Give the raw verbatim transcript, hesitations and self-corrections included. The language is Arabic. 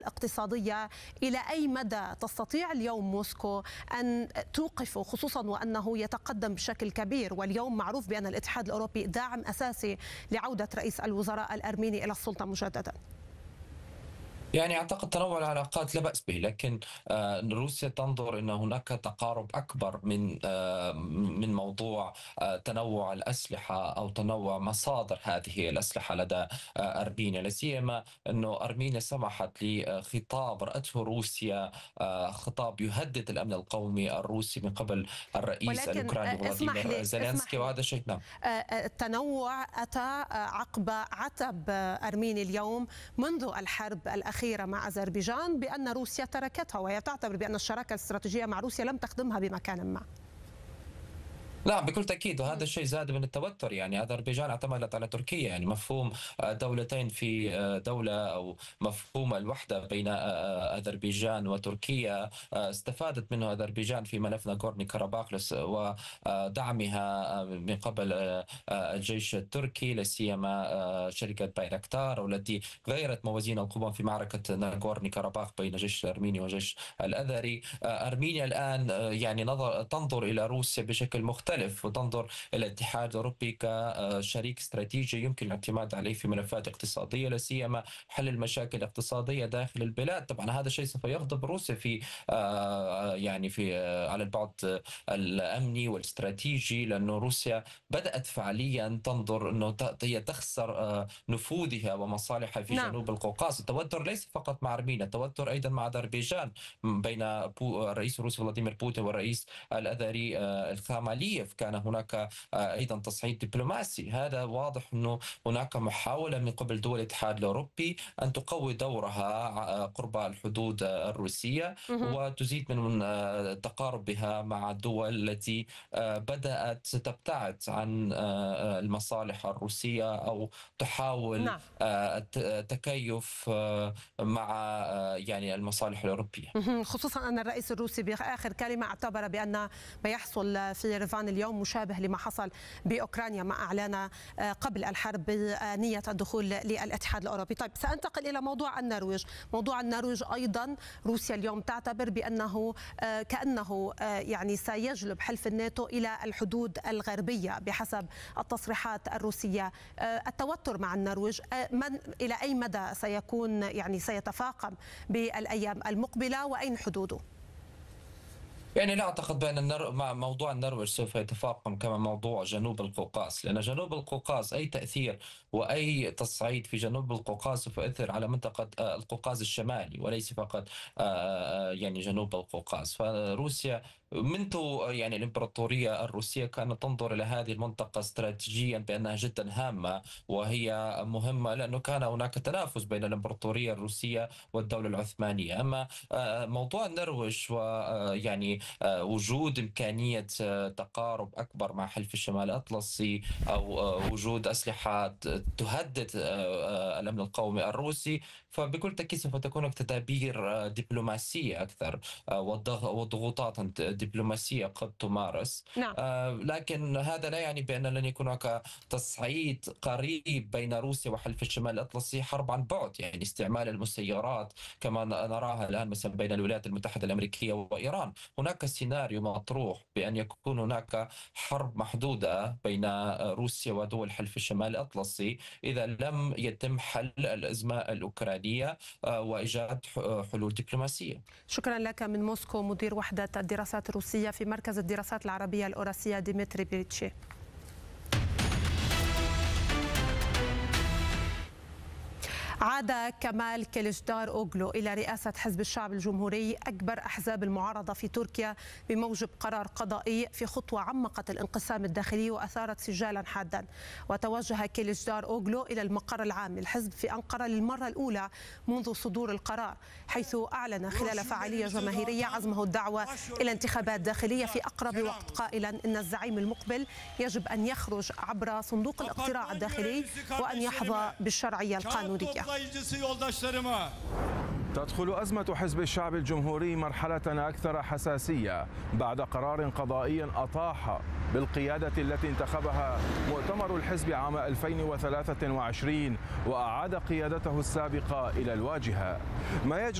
الاقتصادية، إلى أي مدى تستطيع اليوم موسكو أن توقفه، خصوصا وأنه يتقدم بشكل كبير، واليوم معروف بأن الاتحاد الأوروبي داعم أساسي لعودة رئيس الوزراء الأرميني إلى السلطة مجددا؟ يعني أعتقد تنوع العلاقات لا بأس به، لكن آه، روسيا تنظر أن هناك تقارب أكبر من آه، من موضوع آه، تنوع الأسلحة أو تنوع مصادر هذه الأسلحة لدى آه، أرمينيا، لا سيما أنه أرمينيا سمحت لخطاب رأته روسيا، آه، خطاب يهدد الأمن القومي الروسي من قبل الرئيس ولكن الأوكراني اسمح فلاديمير لي اسمح زيلينسكي، لي وهذا شيء نعم. التنوع أتى عقب عتب أرميني اليوم منذ الحرب الأخيرة مع أذربيجان بأن روسيا تركتها، وهي تعتبر بأن الشراكة الاستراتيجية مع روسيا لم تخدمها بمكان ما. نعم بكل تأكيد، وهذا الشيء زاد من التوتر. يعني أذربيجان اعتمدت على تركيا، يعني مفهوم دولتين في دولة أو مفهوم الوحدة بين أذربيجان وتركيا استفادت منه أذربيجان في ملف ناغورني كاراباخ ودعمها من قبل الجيش التركي، لا سيما شركة بايراكتار، والتي غيرت موازين القوى في معركة ناغورني كاراباخ بين الجيش الأرميني والجيش الأذري. أرمينيا الآن يعني نظر تنظر إلى روسيا بشكل مختلف، وتنظر إلى الاتحاد الأوروبي كشريك استراتيجي يمكن الاعتماد عليه في ملفات اقتصادية، لا سيما حل المشاكل الاقتصادية داخل البلاد. طبعا هذا الشيء سوف يغضب روسيا في يعني في على البعد الأمني والاستراتيجي، لأنه روسيا بدأت فعليا تنظر أنه هي تخسر نفوذها ومصالحها في نعم. جنوب القوقاز. التوتر ليس فقط مع أرمينيا، التوتر أيضا مع أذربيجان بين الرئيس الروسي فلاديمير بوتين والرئيس الأذري الخاماليف. كان هناك أيضا تصعيد دبلوماسي. هذا واضح أنه هناك محاولة من قبل دول الاتحاد الأوروبي أن تقوي دورها قرب الحدود الروسية وتزيد من تقاربها مع الدول التي بدأت تبتعد عن المصالح الروسية أو تحاول نعم. التكيف مع يعني المصالح الأوروبية، خصوصا أن الرئيس الروسي بآخر كلمة اعتبر بأن ما يحصل في يريفان اليوم مشابه لما حصل بأوكرانيا، ما أعلن قبل الحرب بنية الدخول للاتحاد الأوروبي. طيب سأنتقل إلى موضوع النرويج. موضوع النرويج أيضا روسيا اليوم تعتبر بأنه كأنه يعني سيجلب حلف الناتو إلى الحدود الغربية بحسب التصريحات الروسية. التوتر مع النرويج من إلى أي مدى سيكون يعني سيتفاقم بالأيام المقبلة، وأين حدوده؟ يعني لا أعتقد بأن النر... مع موضوع النرويج سوف يتفاقم كما موضوع جنوب القوقاز، لأن جنوب القوقاز أي تأثير وأي تصعيد في جنوب القوقاز سوف يؤثر على منطقة القوقاز الشمالي وليس فقط يعني جنوب القوقاز. فروسيا منذ يعني الإمبراطورية الروسية كانت تنظر إلى هذه المنطقة استراتيجيا بأنها جدا هامة وهي مهمة، لأنه كان هناك تنافس بين الإمبراطورية الروسية والدولة العثمانية. أما موضوع النرويج ويعني وجود إمكانية تقارب أكبر مع حلف الشمال الأطلسي أو وجود أسلحة تهدد الأمن القومي الروسي، فبكل تأكيد سوف تكون تدابير دبلوماسية أكثر وضغوطات دبلوماسية قد تمارس. نعم. لكن هذا لا يعني بأن لن يكون هناك تصعيد قريب بين روسيا وحلف الشمال الأطلسي، حرب عن بعد، يعني استعمال المسيرات كما نراها الآن مثلا بين الولايات المتحدة الأمريكية وإيران. هناك سيناريو مطروح بأن يكون هناك حرب محدودة بين روسيا ودول حلف الشمال الأطلسي إذا لم يتم حل الأزمة الأوكرانية وإيجاد حلول دبلوماسية. شكرا لك من موسكو مدير وحدة الدراسات الروسية في مركز الدراسات العربية الأوراسية ديمتري بريتشي. عاد كمال كليجدار أوغلو إلى رئاسة حزب الشعب الجمهوري أكبر أحزاب المعارضة في تركيا بموجب قرار قضائي في خطوة عمقت الانقسام الداخلي وأثارت سجالا حادا. وتوجه كليجدار أوغلو إلى المقر العام للحزب في أنقرة للمرة الأولى منذ صدور القرار، حيث أعلن خلال فعالية جماهيرية عزمه الدعوة إلى انتخابات داخلية في أقرب وقت، قائلا إن الزعيم المقبل يجب أن يخرج عبر صندوق الاقتراع الداخلي وأن يحظى بالشرعية القانونية. Yoldaşlarıma تدخل أزمة حزب الشعب الجمهوري مرحلة أكثر حساسية بعد قرار قضائي أطاح بالقيادة التي انتخبها مؤتمر الحزب عام ألفين وثلاثة وعشرين وأعاد قيادته السابقة إلى الواجهة. ما يجري